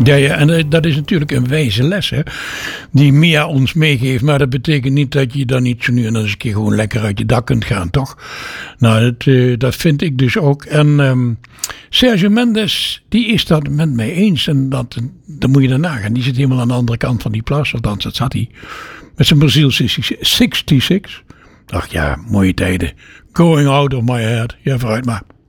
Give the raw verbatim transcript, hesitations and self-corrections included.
Ja, ja, en dat is natuurlijk een wijze les, hè, die Mia ons meegeeft. Maar dat betekent niet dat je dan niet zo nu en dan eens een keer gewoon lekker uit je dak kunt gaan, toch? Nou, dat, uh, dat vind ik dus ook. En um, Sergio Mendes, die is dat met mij eens. En dat, dan moet je daarna gaan. Die zit helemaal aan de andere kant van die plas. Althans, dat zat hij. Met zijn Brazil zesenzestig. Ach ja, mooie tijden. Going out of my head. Ja, vooruit maar.